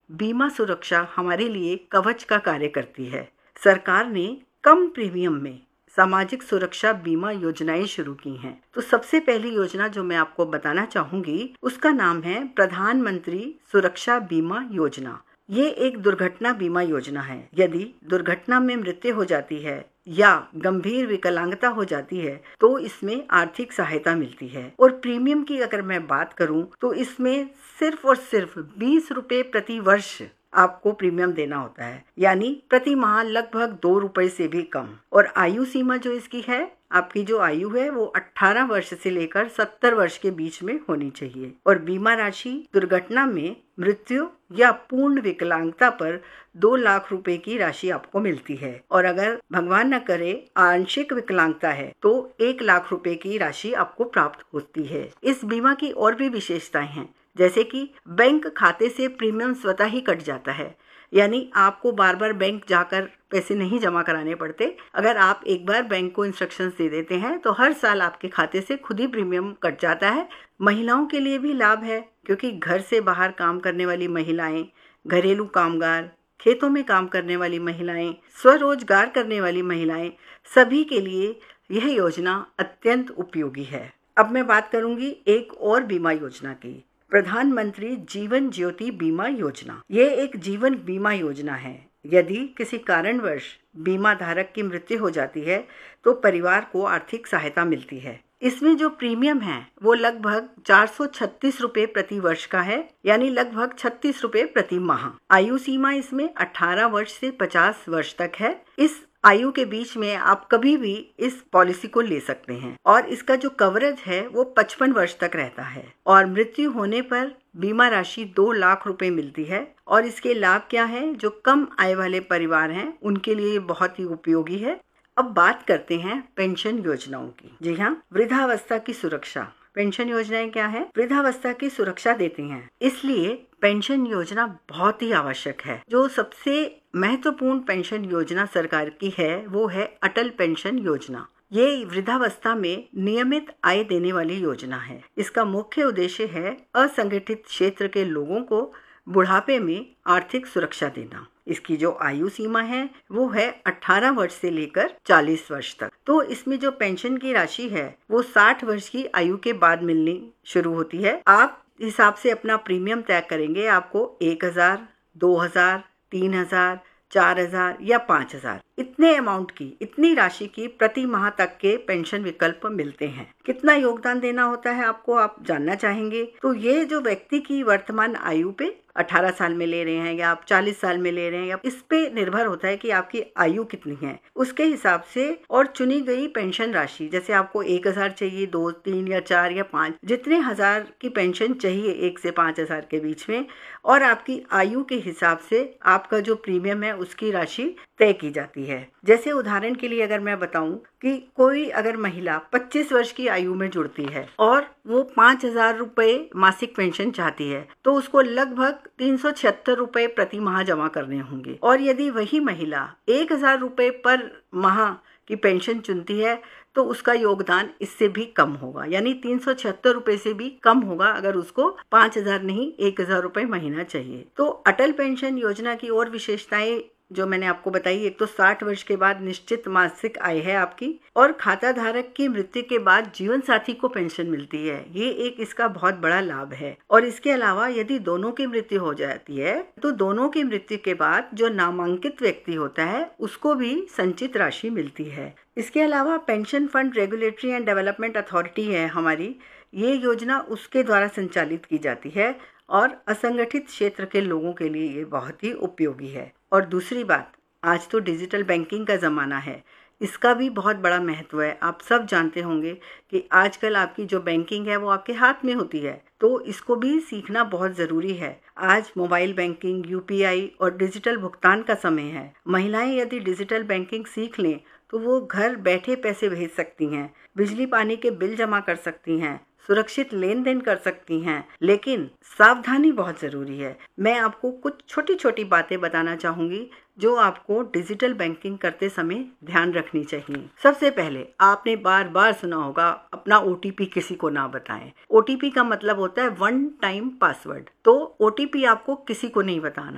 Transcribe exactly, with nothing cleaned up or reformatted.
बीमा सुरक्षा हमारे लिए कवच का कार्य करती है। सरकार ने कम प्रीमियम में सामाजिक सुरक्षा बीमा योजनाएं शुरू की हैं। तो सबसे पहली योजना जो मैं आपको बताना चाहूंगी उसका नाम है प्रधानमंत्री सुरक्षा बीमा योजना। ये एक दुर्घटना बीमा योजना है। यदि दुर्घटना में मृत्यु हो जाती है या गंभीर विकलांगता हो जाती है तो इसमें आर्थिक सहायता मिलती है। और प्रीमियम की अगर मैं बात करूं तो इसमें सिर्फ और सिर्फ बीस रुपए प्रति वर्ष आपको प्रीमियम देना होता है, यानी प्रति माह लगभग दो रुपए से भी कम। और आयु सीमा जो इसकी है, आपकी जो आयु है वो अठारह वर्ष से लेकर सत्तर वर्ष के बीच में होनी चाहिए। और बीमा राशि दुर्घटना में मृत्यु या पूर्ण विकलांगता पर दो लाख रुपए की राशि आपको मिलती है। और अगर भगवान न करे आंशिक विकलांगता है तो एक लाख रुपए की राशि आपको प्राप्त होती है। इस बीमा की और भी विशेषताएं हैं, जैसे कि बैंक खाते से प्रीमियम स्वतः ही कट जाता है, यानी आपको बार बार बैंक जाकर पैसे नहीं जमा कराने पड़ते। अगर आप एक बार बैंक को इंस्ट्रक्शंस दे देते हैं तो हर साल आपके खाते से खुद ही प्रीमियम कट जाता है। महिलाओं के लिए भी लाभ है, क्योंकि घर से बाहर काम करने वाली महिलाएं, घरेलू कामगार, खेतों में काम करने वाली महिलाएं, स्वरोजगार करने वाली महिलाएं, सभी के लिए यह योजना अत्यंत उपयोगी है। अब मैं बात करूंगी एक और बीमा योजना की, प्रधानमंत्री जीवन ज्योति बीमा योजना। ये एक जीवन बीमा योजना है। यदि किसी कारणवश बीमा धारक की मृत्यु हो जाती है तो परिवार को आर्थिक सहायता मिलती है। इसमें जो प्रीमियम है वो लगभग चार सौ छत्तीस रुपए प्रति वर्ष का है, यानी लगभग छत्तीस रुपए प्रति माह। आयु सीमा इसमें अठारह वर्ष से पचास वर्ष तक है। इस आयु के बीच में आप कभी भी इस पॉलिसी को ले सकते हैं। और इसका जो कवरेज है वो पचपन वर्ष तक रहता है। और मृत्यु होने पर बीमा राशि दो लाख रुपए मिलती है। और इसके लाभ क्या है, जो कम आय वाले परिवार हैं उनके लिए बहुत ही उपयोगी है। अब बात करते हैं पेंशन योजनाओं की। जी हाँ, वृद्धावस्था की सुरक्षा। पेंशन योजनाएं क्या है? वृद्धावस्था की सुरक्षा देती हैं, इसलिए पेंशन योजना बहुत ही आवश्यक है। जो सबसे महत्वपूर्ण पेंशन योजना सरकार की है वो है अटल पेंशन योजना। ये वृद्धावस्था में नियमित आय देने वाली योजना है। इसका मुख्य उद्देश्य है असंगठित क्षेत्र के लोगों को बुढ़ापे में आर्थिक सुरक्षा देना। इसकी जो आयु सीमा है वो है अठारह वर्ष से लेकर चालीस वर्ष तक। तो इसमें जो पेंशन की राशि है वो साठ वर्ष की आयु के बाद मिलनी शुरू होती है। आप हिसाब से अपना प्रीमियम तय करेंगे। आपको एक हजार, दो हजार, तीन हजार, चार हजार या पाँच हजार इतने अमाउंट की, इतनी राशि की प्रति माह तक के पेंशन विकल्प मिलते हैं। कितना योगदान देना होता है आपको आप जानना चाहेंगे? तो ये जो व्यक्ति की वर्तमान आयु पे अठारह साल में ले रहे हैं या आप चालीस साल में ले रहे हैं, या इस पे निर्भर होता है कि आपकी आयु कितनी है, उसके हिसाब से। और चुनी गई पेंशन राशि, जैसे आपको एक हजार चाहिए, दो, तीन या चार या पाँच, जितने हजार की पेंशन चाहिए एक से पाँच हजार के बीच में, और आपकी आयु के हिसाब से आपका जो प्रीमियम है उसकी राशि तय की जाती है। जैसे उदाहरण के लिए अगर मैं बताऊं कि कोई अगर महिला पच्चीस वर्ष की आयु में जुड़ती है और वो पाँच हजार रुपए मासिक पेंशन चाहती है तो उसको लगभग तीन सौ छिहत्तर रुपए प्रति माह जमा करने होंगे। और यदि वही महिला एक हजार रुपए पर माह की पेंशन चुनती है तो उसका योगदान इससे भी कम होगा, यानी तीन सौ छिहत्तर रुपए से भी कम होगा अगर उसको पाँच हजार नहीं एक हजार रुपए महीना चाहिए। तो अटल पेंशन योजना की और विशेषताएं जो मैंने आपको बताई, एक तो साठ वर्ष के बाद निश्चित मासिक आय है आपकी, और खाता धारक की मृत्यु के बाद जीवन साथी को पेंशन मिलती है। ये एक इसका बहुत बड़ा लाभ है। और इसके अलावा यदि दोनों की मृत्यु हो जाती है तो दोनों की मृत्यु के बाद जो नामांकित व्यक्ति होता है उसको भी संचित राशि मिलती है। इसके अलावा pension fund regulatory and development authority है हमारी, ये योजना उसके द्वारा संचालित की जाती है और असंगठित क्षेत्र के लोगों के लिए ये बहुत ही उपयोगी है। और दूसरी बात, आज तो डिजिटल बैंकिंग का ज़माना है, इसका भी बहुत बड़ा महत्व है। आप सब जानते होंगे कि आजकल आपकी जो बैंकिंग है वो आपके हाथ में होती है, तो इसको भी सीखना बहुत ज़रूरी है। आज मोबाइल बैंकिंग, यूपीआई और डिजिटल भुगतान का समय है। महिलाएं यदि डिजिटल बैंकिंग सीख लें तो वो घर बैठे पैसे भेज सकती हैं, बिजली पानी के बिल जमा कर सकती हैं, सुरक्षित लेन देन कर सकती हैं। लेकिन सावधानी बहुत ज़रूरी है। मैं आपको कुछ छोटी छोटी बातें बताना चाहूँगी जो आपको डिजिटल बैंकिंग करते समय ध्यान रखनी चाहिए। सबसे पहले आपने बार बार सुना होगा अपना ओटीपी किसी को ना बताएं। ओटीपी का मतलब होता है वन टाइम पासवर्ड। तो ओटीपी आपको किसी को नहीं बताना।